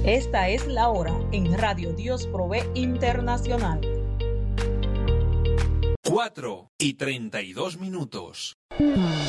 Esta es la hora en Radio Dios Provee Internacional. 4:32.